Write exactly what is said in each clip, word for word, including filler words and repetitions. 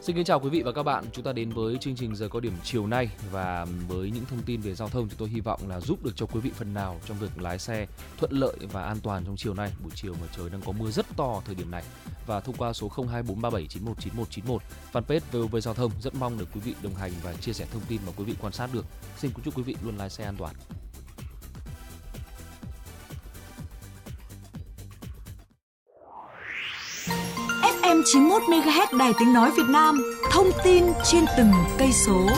Xin kính chào quý vị và các bạn. Chúng ta đến với chương trình Giờ Cao Điểm chiều nay và với những thông tin về giao thông chúng tôi hy vọng là giúp được cho quý vị phần nào trong việc lái xe thuận lợi và an toàn trong chiều nay, buổi chiều mà trời đang có mưa rất to thời điểm này. Và thông qua số không hai bốn ba bảy chín một chín một chín một, fanpage vê o vê Giao thông, rất mong được quý vị đồng hành và chia sẻ thông tin mà quý vị quan sát được. Xin chúc quý vị luôn lái xe an toàn. ép em chín mươi mốt mê ga héc Đài Tiếng nói Việt Nam, thông tin trên từng cây số.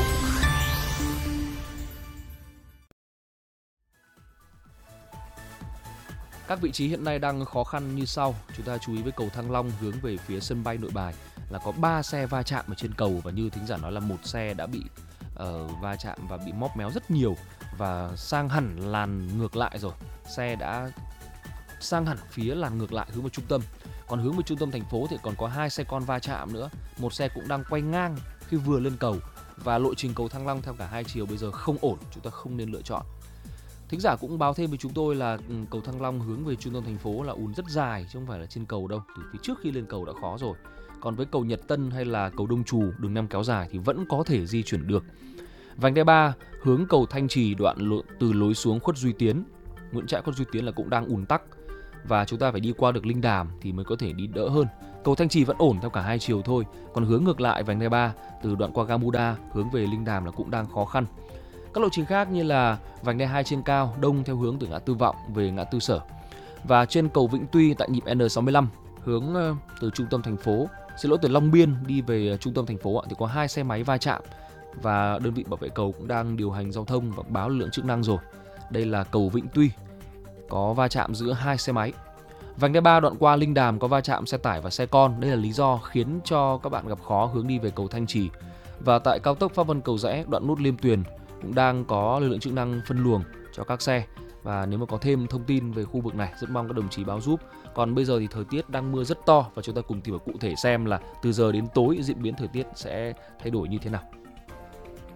Các vị trí hiện nay đang khó khăn như sau. Chúng ta chú ý với cầu Thăng Long hướng về phía sân bay Nội Bài là có ba xe va chạm ở trên cầu, và như thính giả nói là một xe đã bị uh, va chạm và bị móp méo rất nhiều và sang hẳn làn ngược lại rồi. Xe đã sang hẳn phía làn ngược lại hướng vào trung tâm. Còn hướng về trung tâm thành phố thì còn có hai xe con va chạm nữa. Một xe cũng đang quay ngang khi vừa lên cầu, và lộ trình cầu Thăng Long theo cả hai chiều bây giờ không ổn, chúng ta không nên lựa chọn. Thính giả cũng báo thêm với chúng tôi là cầu Thăng Long hướng về trung tâm thành phố là ùn rất dài, chứ không phải là trên cầu đâu, từ phía trước khi lên cầu đã khó rồi. Còn với cầu Nhật Tân hay là cầu Đông Trù đường năm kéo dài thì vẫn có thể di chuyển được. Vành đai ba hướng cầu Thanh Trì đoạn lộ, từ lối xuống Khuất Duy Tiến, Nguyễn Trãi Khuất Duy Tiến là cũng đang ùn tắc, và chúng ta phải đi qua được Linh Đàm thì mới có thể đi đỡ hơn. Cầu Thanh Trì vẫn ổn theo cả hai chiều thôi. Còn hướng ngược lại vành đai ba từ đoạn qua Gamuda hướng về Linh Đàm là cũng đang khó khăn. Các lộ trình khác như là vành đai hai trên cao đông theo hướng từ ngã tư Vọng về ngã tư Sở, và trên cầu Vĩnh Tuy tại nhịp N sáu mươi lăm hướng từ trung tâm thành phố, xin lỗi từ Long Biên đi về trung tâm thành phố thì có hai xe máy va chạm, và đơn vị bảo vệ cầu cũng đang điều hành giao thông và báo lực lượng chức năng rồi. Đây là cầu Vĩnh Tuy có va chạm giữa hai xe máy. Vành đai ba đoạn qua Linh Đàm có va chạm xe tải và xe con. Đây là lý do khiến cho các bạn gặp khó hướng đi về cầu Thanh Trì. Và tại cao tốc Pháp Vân Cầu Giẽ đoạn nút Liêm Tuyền cũng đang có lực lượng chức năng phân luồng cho các xe. Và nếu mà có thêm thông tin về khu vực này, rất mong các đồng chí báo giúp. Còn bây giờ thì thời tiết đang mưa rất to, và chúng ta cùng tìm hiểu cụ thể xem là từ giờ đến tối diễn biến thời tiết sẽ thay đổi như thế nào.